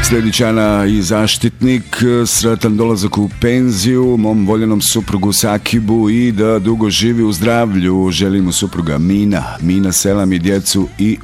Sledićana i zaštitnik, sretan dolazak u penziju mom voljenom suprugu Sakibu i da dugo živi u zdravlju. Želimo supruga Mina, selam i djecu i